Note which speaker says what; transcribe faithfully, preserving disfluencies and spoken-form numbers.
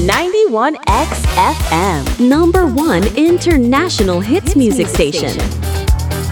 Speaker 1: ninety-one X F M.
Speaker 2: Number one international hits music station.